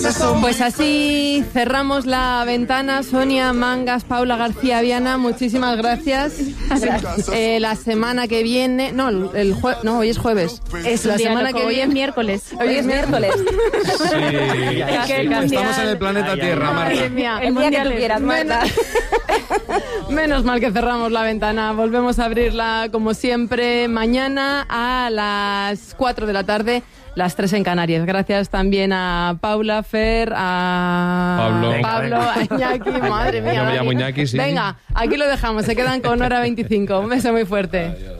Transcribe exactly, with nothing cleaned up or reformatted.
Pues así cerramos la ventana. Sonia Mangas, Paula García Viana, muchísimas gracias. gracias. Eh, la semana que viene, no, el jue, no, hoy es jueves. Es la semana que viene, miércoles. Hoy es miércoles. Sí, estamos en el planeta ay, Tierra, Marta. Ay, mía. El día que tú quieras, Marta. Menos mal que cerramos la ventana. Volvemos a abrirla como siempre mañana a las cuatro de la tarde. Las tres en Canarias. Gracias también a Paula, Fer, a Pablo, Pablo a Iñaki. Madre mía. Yo me llamo Iñaki, sí. Venga, aquí lo dejamos. Se quedan con hora veinticinco. Un beso muy fuerte. Adiós.